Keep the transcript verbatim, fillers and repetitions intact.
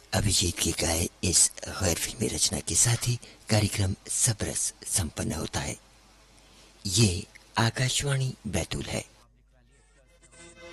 अभिजीत की गाए इस गैर फिल्मी रचना के साथ ही कार्यक्रम सबरस संपन्न होता है। ये आकाशवाणी बैतूल है।